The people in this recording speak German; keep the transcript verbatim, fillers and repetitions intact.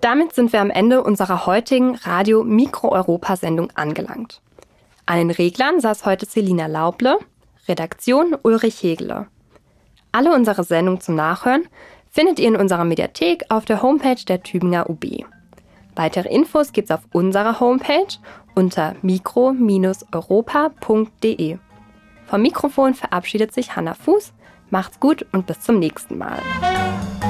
Damit sind wir am Ende unserer heutigen Radio-Mikro-Europa-Sendung angelangt. An den Reglern saß heute Selina Lauble, Redaktion Ulrich Hegele. Alle unsere Sendungen zum Nachhören findet ihr in unserer Mediathek auf der Homepage der Tübinger U B. Weitere Infos gibt's auf unserer Homepage unter mikro Bindestrich europa punkt de. Vom Mikrofon verabschiedet sich Hannah Fuß. Macht's gut und bis zum nächsten Mal.